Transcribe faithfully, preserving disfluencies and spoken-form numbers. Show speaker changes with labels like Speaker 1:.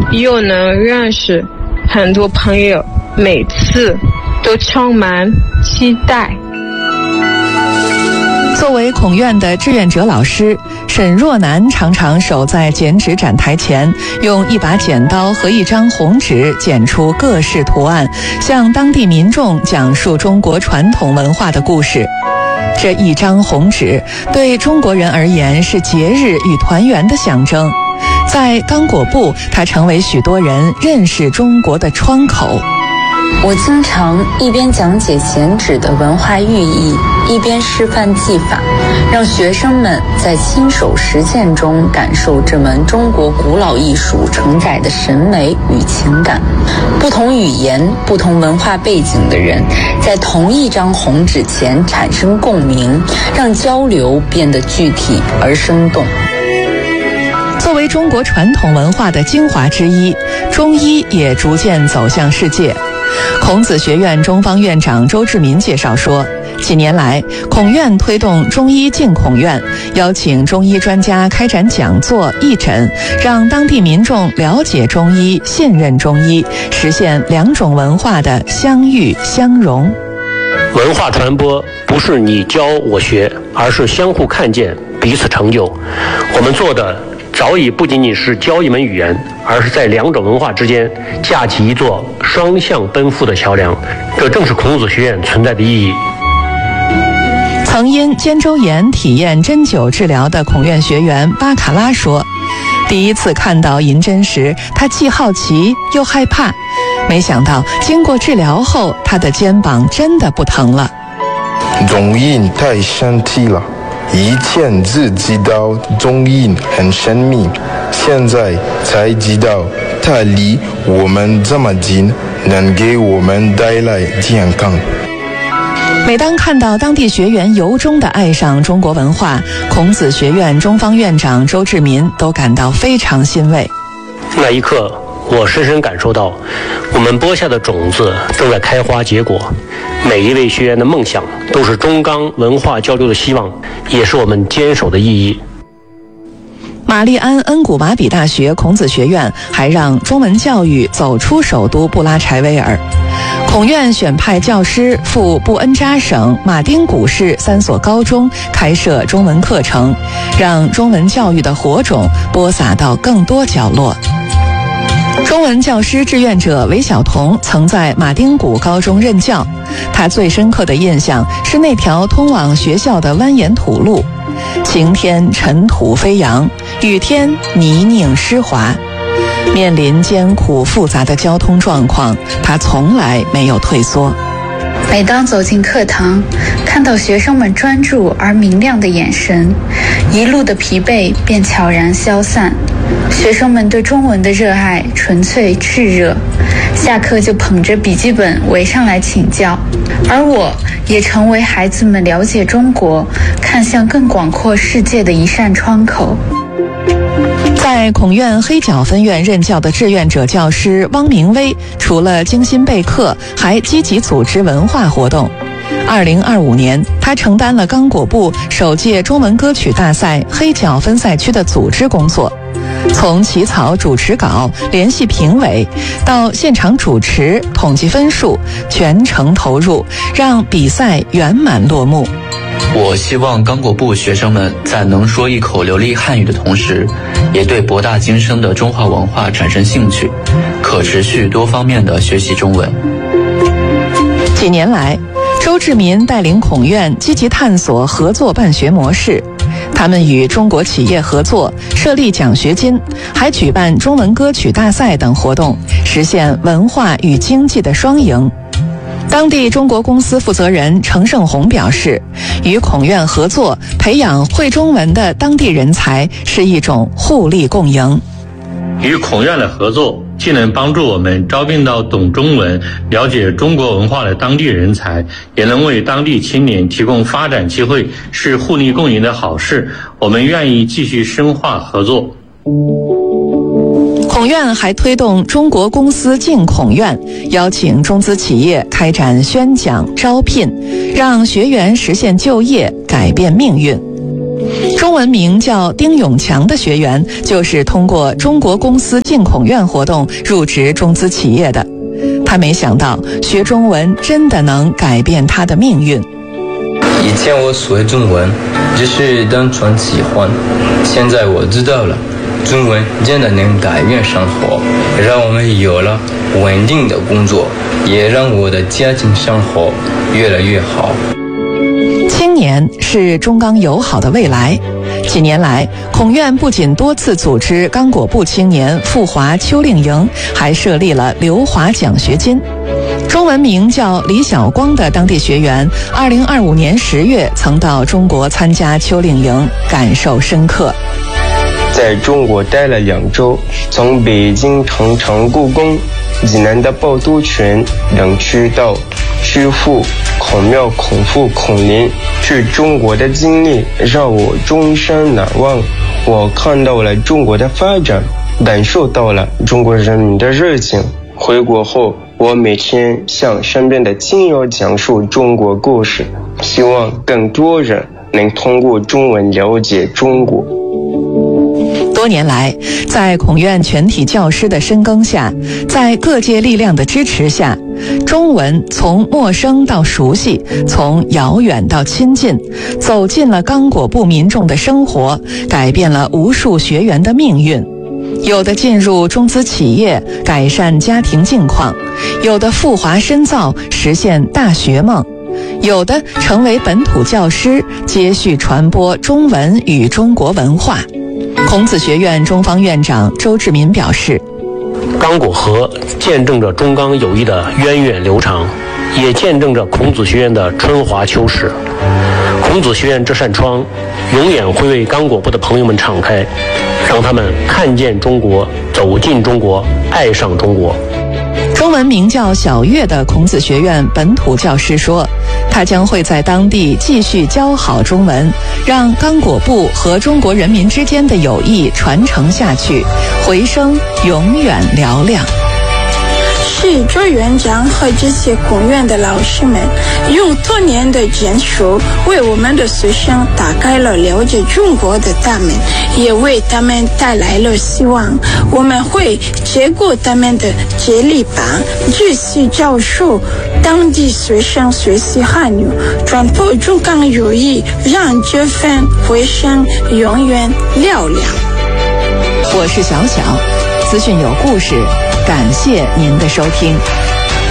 Speaker 1: 又能认识很多朋友，每次都充满期待。
Speaker 2: 作为孔院的志愿者老师，沈若楠常常守在剪纸展台前，用一把剪刀和一张红纸剪出各式图案，向当地民众讲述中国传统文化的故事。这一张红纸对中国人而言是节日与团圆的象征，在刚果部，它成为许多人认识中国的窗口。
Speaker 3: 我经常一边讲解剪纸的文化寓意，一边示范技法，让学生们在亲手实践中感受这门中国古老艺术承载的审美与情感。不同语言、不同文化背景的人，在同一张红纸前产生共鸣，让交流变得具体而生动。
Speaker 2: 作为中国传统文化的精华之一，中医也逐渐走向世界。孔子学院中方院长周志民介绍说，几年来，孔院推动中医进孔院，邀请中医专家开展讲座、义诊，让当地民众了解中医、信任中医，实现两种文化的相遇相融。
Speaker 4: 文化传播不是你教我学，而是相互看见，彼此成就。我们做的早已不仅仅是教一门语言，而是在两种文化之间架起一座双向奔赴的桥梁，这正是孔子学院存在的意义。
Speaker 2: 曾因肩周炎体验针灸治疗的孔院学员巴卡拉说，第一次看到银针时，他既好奇又害怕，没想到经过治疗后，他的肩膀真的不疼了。
Speaker 5: 中医太神奇了，以前只知道中医很神秘，现在才知道它离我们这么近，能给我们带来健康。
Speaker 2: 每当看到当地学员由衷地爱上中国文化，孔子学院中方院长周志民都感到非常欣慰。
Speaker 4: 那一刻，我深深感受到，我们播下的种子正在开花结果。每一位学员的梦想都是中刚文化交流的希望，也是我们坚守的意义。
Speaker 2: 玛丽安恩古马比大学孔子学院还让中文教育走出首都布拉柴维尔。孔院选派教师赴布恩扎省马丁古市三所高中开设中文课程，让中文教育的火种播撒到更多角落。中文教师志愿者韦晓彤曾在马丁古高中任教，他最深刻的印象是那条通往学校的蜿蜒土路，晴天尘土飞扬，雨天泥泞湿滑。面临艰苦复杂的交通状况，他从来没有退缩。
Speaker 6: 每当走进课堂，看到学生们专注而明亮的眼神，一路的疲惫便悄然消散。学生们对中文的热爱纯粹炽热，下课就捧着笔记本围上来请教，而我也成为孩子们了解中国、看向更广阔世界的一扇窗口。
Speaker 2: 在孔院黑角分院任教的志愿者教师汪明威，除了精心备课，还积极组织文化活动。二零二五年，他承担了刚果部首届中文歌曲大赛黑角分赛区的组织工作，从起草主持稿、联系评委，到现场主持、统计分数，全程投入，让比赛圆满落幕。
Speaker 7: 我希望刚果部学生们在能说一口流利汉语的同时，也对博大精深的中华文化产生兴趣，可持续多方面的学习中文。
Speaker 2: 几年来，周志民带领孔院积极探索合作办学模式，他们与中国企业合作，设立奖学金，还举办中文歌曲大赛等活动，实现文化与经济的双赢。当地中国公司负责人程胜红表示，与孔院合作，培养会中文的当地人才是一种互利共赢。
Speaker 8: 与孔院的合作，既能帮助我们招聘到懂中文、了解中国文化的当地人才，也能为当地青年提供发展机会，是互利共赢的好事。我们愿意继续深化合作。
Speaker 2: 孔院还推动中国公司进孔院，邀请中资企业开展宣讲、招聘，让学员实现就业，改变命运。中中文名叫丁永强的学员，就是通过中国公司进孔院活动入职中资企业的。他没想到学中文真的能改变他的命运。
Speaker 9: 以前我学中文只是单纯喜欢，现在我知道了，中文真的能改变生活，让我们有了稳定的工作，也让我的家庭生活越来越好。
Speaker 2: 青年是中钢友好的未来。几年来，孔院不仅多次组织刚果部青年赴华秋令营，还设立了留华奖学金。中文名叫李晓光的当地学员，二零二五年十月曾到中国参加秋令营，感受深刻。
Speaker 10: 在中国待了两周，从北京长城、故宫、济南的趵突泉等区到曲阜、孔庙、孔府、孔林，去中国的经历让我终身难忘。我看到了中国的发展，感受到了中国人民的热情。回国后，我每天向身边的亲友讲述中国故事，希望更多人能通过中文了解中国。
Speaker 2: 多年来，在孔院全体教师的深耕下，在各界力量的支持下，中文从陌生到熟悉，从遥远到亲近，走进了刚果部民众的生活，改变了无数学员的命运。有的进入中资企业，改善家庭境况；有的赴华深造，实现大学梦；有的成为本土教师，接续传播中文与中国文化。孔子学院中方院长周志民表示，
Speaker 4: 刚果河见证着中刚友谊的源远流长，也见证着孔子学院的春华秋实。孔子学院这扇窗永远会为刚果部的朋友们敞开，让他们看见中国，走进中国，爱上中国。
Speaker 2: 中文名叫小月的孔子学院本土教师说，他将会在当地继续教好中文，让刚果部和中国人民之间的友谊传承下去，回声永远嘹亮。
Speaker 11: 是周园长和这些孔院的老师们用多年的坚守，为我们的学生打开了了解中国的大门，也为他们带来了希望。我们会接过他们的接力棒，继续教授当地学生学习汉语，传播中刚友谊，让这份回声永远嘹亮。
Speaker 2: 我是小小，资讯有故事，感谢您的收听。